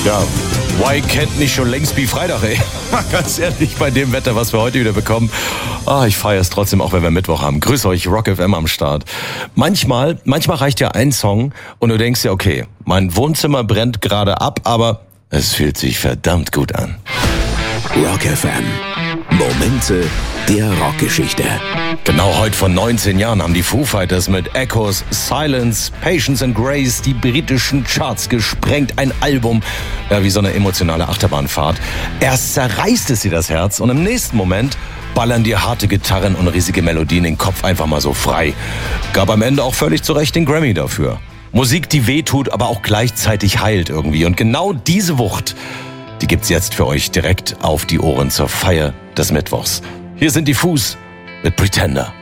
Ja, why kennt nicht schon längst wie Freitag, ey? Ganz ehrlich, bei dem Wetter, was wir heute wieder bekommen. Ich feiere es trotzdem, auch wenn wir Mittwoch haben. Grüß euch, Rock FM am Start. Manchmal reicht ja ein Song und du denkst dir, okay, mein Wohnzimmer brennt gerade ab, aber es fühlt sich verdammt gut an. Rock FM. Momente der Rockgeschichte. Genau heute vor 19 Jahren haben die Foo Fighters mit Echoes, Silence, Patience and Grace die britischen Charts gesprengt. Ein Album, wie so eine emotionale Achterbahnfahrt. Erst zerreißt es dir das Herz und im nächsten Moment ballern dir harte Gitarren und riesige Melodien den Kopf einfach mal so frei. Gab am Ende auch völlig zu Recht den Grammy dafür. Musik, die wehtut, aber auch gleichzeitig heilt irgendwie. Und genau diese Wucht, die gibt's jetzt für euch direkt auf die Ohren zur Feier des Mittwochs. Hier sind die Foos mit Pretender.